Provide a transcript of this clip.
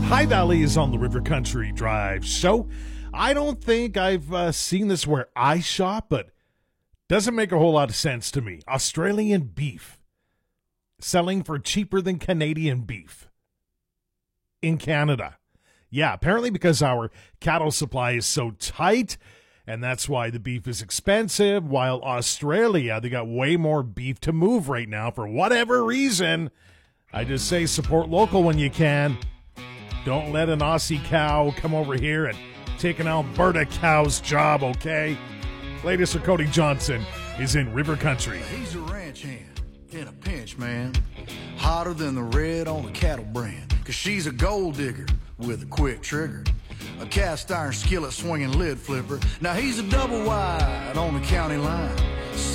High Valley is on the River Country Drive show. I don't think I've seen this where I shop, but doesn't make a whole lot of sense to me. Australian beef selling for cheaper than Canadian beef in Canada. Yeah, apparently because our cattle supply is so tight, and that's why the beef is expensive, while Australia, they got way more beef to move right now for whatever reason. I just say support local when you can. Don't let an Aussie cow come over here and take an Alberta cow's job, okay? Latest for Cody Johnson is in River Country. He's a ranch hand in a pinch, man. Hotter than the red on a cattle brand. Cause she's a gold digger with a quick trigger. A cast iron skillet swinging lid flipper. Now he's a double wide on the county line.